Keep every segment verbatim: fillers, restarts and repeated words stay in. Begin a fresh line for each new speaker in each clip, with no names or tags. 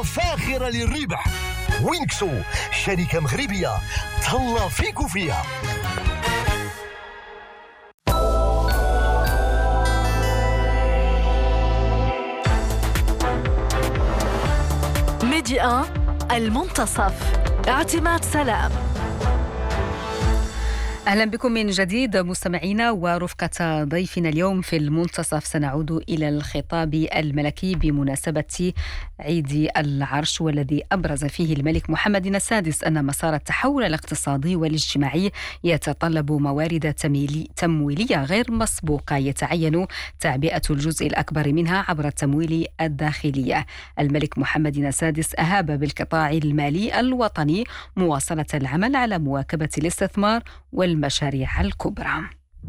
شركة فاخرة للربح. وينكسو، شركة مغربية تهلا فيك وفيها.
ميديا المنتصف، اعتماد سلام. أهلا بكم من جديد مستمعينا، ورفقة ضيفنا اليوم في المنتصف سنعود إلى الخطاب الملكي بمناسبة عيد العرش، والذي أبرز فيه الملك محمد السادس أن مسار التحول الاقتصادي والاجتماعي يتطلب موارد تمويلية غير مسبوقة يتعين تعبئة الجزء الأكبر منها عبر التمويل الداخلي. الملك محمد السادس أهاب بالقطاع المالي الوطني مواصلة العمل على مواكبة الاستثمار والمشاريع الكبرى.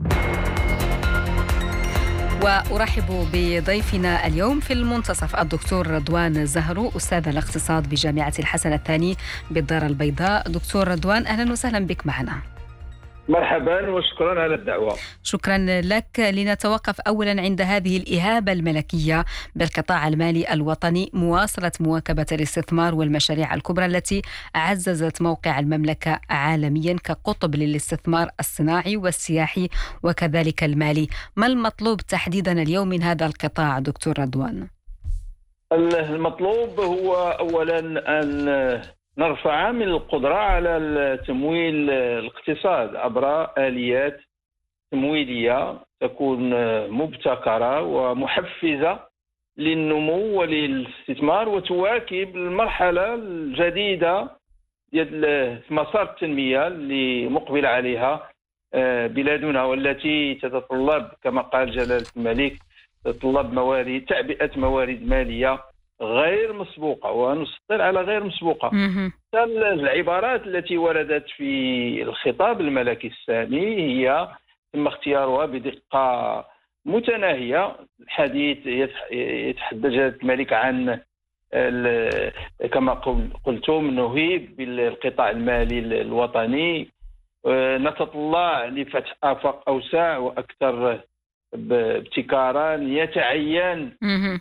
وأرحب بضيفنا اليوم في المنتصف الدكتور رضوان زهرو، أستاذ الاقتصاد بجامعة الحسن الثاني بالدار البيضاء. دكتور رضوان، أهلا وسهلا بك معنا.
مرحبا وشكرا على الدعوة.
شكرا لك. لنتوقف أولا عند هذه الإهابة الملكية بالقطاع المالي الوطني مواصلة مواكبة الاستثمار والمشاريع الكبرى التي عززت موقع المملكة عالميا كقطب للاستثمار الصناعي والسياحي وكذلك المالي. ما المطلوب تحديدا اليوم من هذا القطاع دكتور رضوان؟
المطلوب هو أولا أن نرفع من القدرة على التمويل الاقتصاد عبر آليات تمويلية تكون مبتكرة ومحفزة للنمو وللاستثمار وتواكب المرحلة الجديدة ديال مسار التنمية اللي مقبل عليها بلادنا، والتي تتطلب كما قال جلالة الملك تتطلب موارد تعبئة موارد مالية غير مسبوقة، ونسطر على غير مسبوقة. العبارات التي وردت في الخطاب الملكي السامي هي تم اختيارها بدقة متناهية. الحديث يتحدث جلالة الملك عن كما قلتم نهيب بالقطاع المالي الوطني، نتطلع لفتح آفاق أوسع وأكثر ابتكارا، يتعين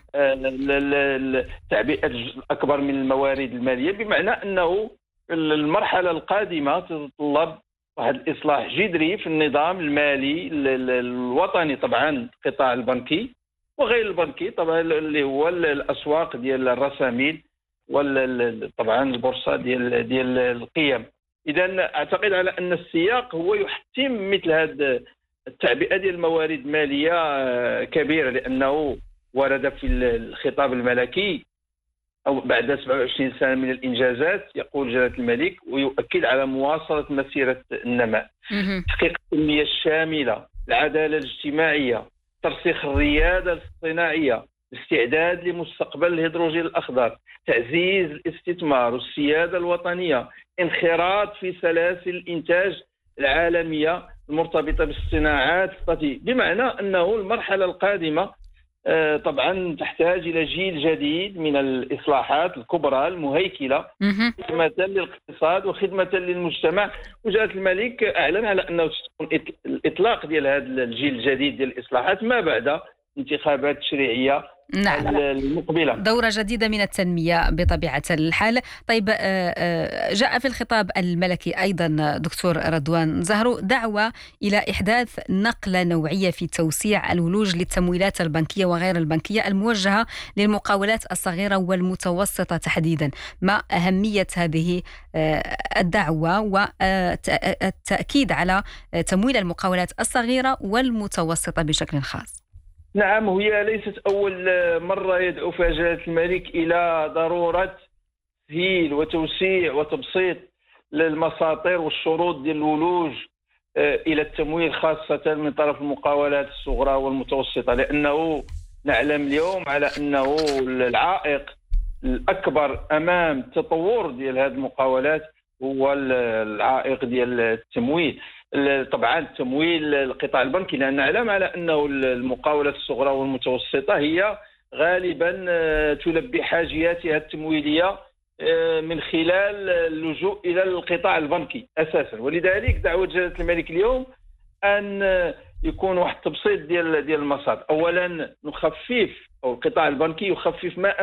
تعبئة الجزء الأكبر من الموارد المالية، بمعنى أنه المرحلة القادمة تتطلب واحد الإصلاح جذري في النظام المالي الوطني، طبعا القطاع البنكي وغير البنكي طبعا اللي هو الأسواق ديال الرساميل وطبعا البورصة ديال ديال القيم. إذن أعتقد على أن السياق هو يحتم مثل هذا التعبئة ديال الموارد المالية كبيرة، لأنه ورد في الخطاب الملكي أو بعد سبعة وعشرين سنة من الإنجازات يقول جلالة الملك ويؤكد على مواصلة مسيرة النماء، تحقيق التنمية الشاملة، العدالة الاجتماعية، ترسيخ الريادة الصناعية، الاستعداد لمستقبل الهيدروجين الأخضر، تعزيز الاستثمار والسيادة الوطنية، انخراط في سلاسل الإنتاج العالمية المرتبطة بالصناعات القتيلة. بمعنى أنه المرحلة القادمة طبعا تحتاج إلى جيل جديد من الإصلاحات الكبرى المهيكلة خدمة للاقتصاد وخدمة للمجتمع. وجلالة الملك أعلن على أنه سيكون الإطلاق ديال هذا الجيل الجديد ديال الإصلاحات ما بعد انتخابات تشريعية
نعم.
المقبلة،
دورة جديدة من التنمية بطبيعة الحال. طيب، جاء في الخطاب الملكي أيضا دكتور رضوان زهرو دعوة إلى إحداث نقلة نوعية في توسيع الولوج للتمويلات البنكية وغير البنكية الموجهة للمقاولات الصغيرة والمتوسطة تحديدا. ما أهمية هذه الدعوة والتأكيد على تمويل المقاولات الصغيرة والمتوسطة بشكل خاص؟
نعم، هي ليست أول مرة يدعو فيها جلالة الملك إلى ضرورة تسهيل وتوسيع وتبسيط للمساطير والشروط ديال الولوج إلى التمويل، خاصة من طرف المقاولات الصغرى والمتوسطة، لأنه نعلم اليوم على أنه العائق الأكبر أمام التطور ديال هذه المقاولات هو العائق ديال التمويل. طبعا تمويل القطاع البنكي، لأن نعلم على أنه المقاولات الصغرى والمتوسطة هي غالبا تلبي حاجياتها التمويلية من خلال اللجوء إلى القطاع البنكي أساسا. ولذلك دعوة جلالة الملك اليوم أن يكون واحد التبسيط ديال ديال المسار. أولا نخفف أو القطاع البنكي يخفف ما